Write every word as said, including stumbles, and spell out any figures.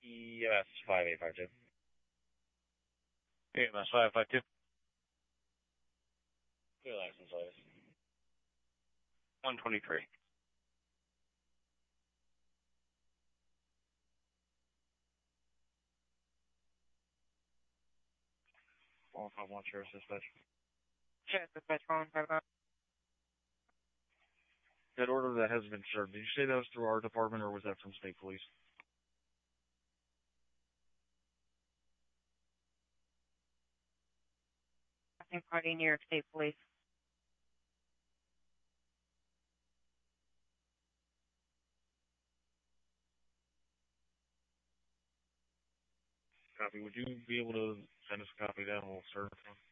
E M S five eight five two. E M S five five two. Clear license, please. one twenty-three. one five one, Sheriff's Dispatch. Sheriff's Dispatch, one five one. That order that has been served, did you say that was through our department or was that from state police? I think party New York State Police. Copy. Would you be able to send us a copy of that and we'll serve it?